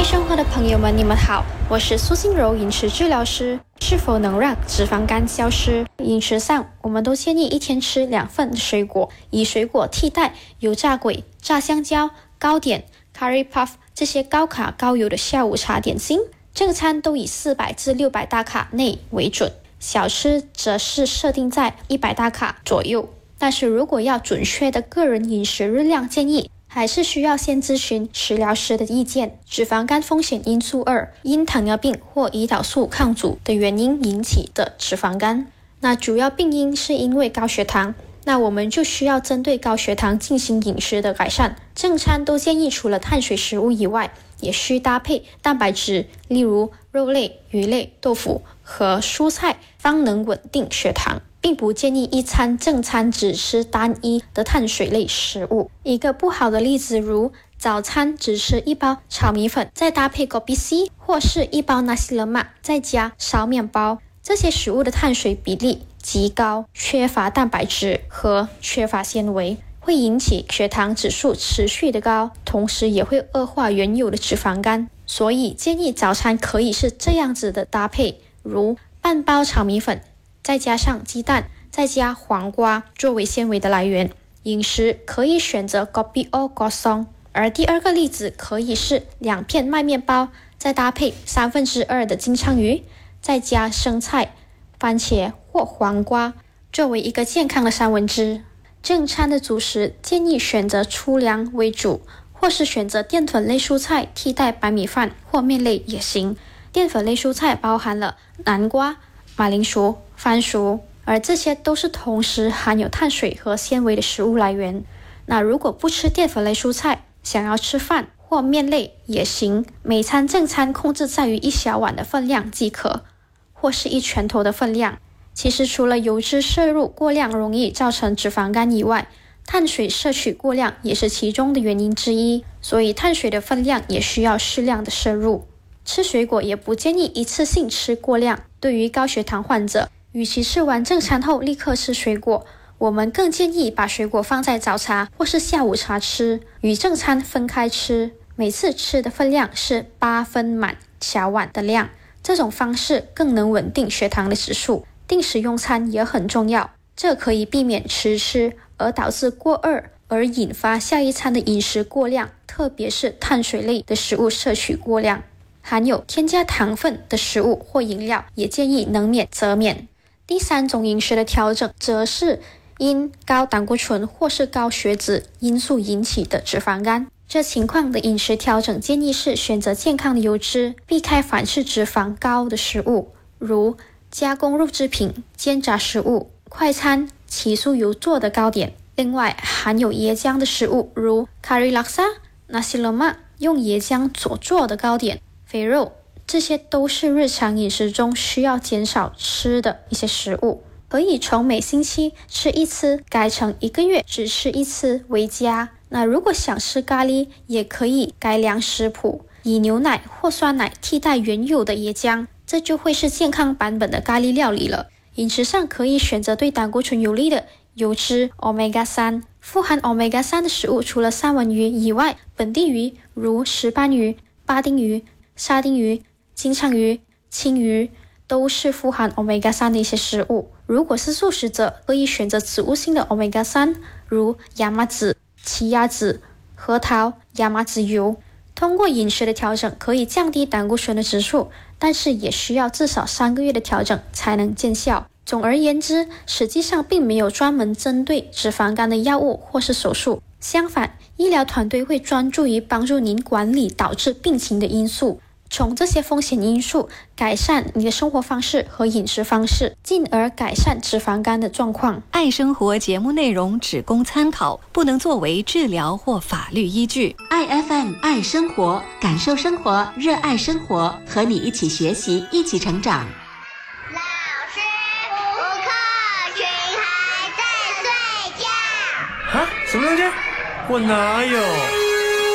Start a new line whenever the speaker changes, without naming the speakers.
爱生活的朋友们，你们好，我是苏心柔饮食治疗师。是否能让脂肪肝消失？饮食上，我们都建议一天吃2份水果，以水果替代油炸鬼、炸香蕉、糕点、curry puff 这些高卡高油的下午茶点心。正餐都以400至600大卡内为准，小吃则是设定在100大卡左右。但是如果要准确的个人饮食日量建议，还是需要先咨询食疗师的意见。脂肪肝风险因素2，因糖尿病或胰岛素抗阻的原因引起的脂肪肝。那主要病因是因为高血糖，那我们就需要针对高血糖进行饮食的改善。正餐都建议除了碳水食物以外，也需搭配蛋白质，例如肉类、鱼类、豆腐和蔬菜，方能稳定血糖。并不建议一餐正餐只吃单一的碳水类食物。一个不好的例子如早餐只吃1包炒米粉，再搭配 kopi C， 或是1包 nasi lemak， 再加烧面包。这些食物的碳水比例极高，缺乏蛋白质和缺乏纤维，会引起血糖指数持续的高，同时也会恶化原有的脂肪肝。所以建议早餐可以是这样子的搭配，如半包炒米粉，再加上鸡蛋，再加黄瓜作为纤维的来源。饮食可以选择 kopi o kosong， 而第二个例子可以是2片麦面包，再搭配2/3的金枪鱼，再加生菜、番茄或黄瓜作为一个健康的三文治。正餐的主食建议选择粗粮为主，或是选择淀粉类蔬菜替代白米饭或面类也行。淀粉类蔬菜包含了南瓜、马铃薯、番薯，而这些都是同时含有碳水和纤维的食物来源。那如果不吃淀粉类蔬菜，想要吃饭或面类也行。每餐正餐控制在于1小碗的分量即可，或是1拳头的分量。其实除了油脂摄入过量容易造成脂肪肝以外，碳水摄取过量也是其中的原因之一，所以碳水的分量也需要适量的摄入。吃水果也不建议一次性吃过量，对于高血糖患者，与其吃完正餐后立刻吃水果，我们更建议把水果放在早茶或是下午茶吃，与正餐分开吃。每次吃的分量是8分满小碗的量，这种方式更能稳定血糖的指数。定时用餐也很重要，这可以避免迟吃而导致过饿，而引发下一餐的饮食过量，特别是碳水类的食物摄取过量。含有添加糖分的食物或饮料也建议能免则免。第3种饮食的调整则是因高胆固醇或是高血脂因素引起的脂肪肝。这情况的饮食调整建议是选择健康的油脂，避开反式脂肪高的食物，如加工肉制品、煎炸食物、快餐、起酥油做的糕点。另外，含有椰浆的食物如 curry laksa、nasi lemak 用椰浆所做的糕点、肥肉，这些都是日常饮食中需要减少吃的一些食物。可以从每星期吃1次改成1个月只吃1次为佳。那如果想吃咖喱，也可以改良食谱，以牛奶或酸奶替代原有的椰浆，这就会是健康版本的咖喱料理了。饮食上可以选择对胆固醇有利的油脂 Omega-3， 富含 Omega-3 的食物除了三文鱼以外，本地鱼如石斑鱼、巴丁鱼、沙丁鱼、金枪鱼、青鱼都是富含 Omega-3 的一些食物。如果是素食者，可以选择植物性的 Omega-3， 如亚麻籽、奇亚籽、核桃、亚麻籽油。通过饮食的调整可以降低胆固醇的指数，但是也需要至少3个月的调整才能见效。总而言之，实际上并没有专门针对脂肪肝的药物或是手术，相反，医疗团队会专注于帮助您管理导致病情的因素，从这些风险因素改善你的生活方式和饮食方式，进而改善脂肪肝的状况。
爱生活节目内容只供参考，不能作为治疗或法律依据。
爱 FM 爱生活，感受生活，热爱生活，和你一起学习，一起成长。
老师补课群还在睡觉。
啊？什么东西？我哪有？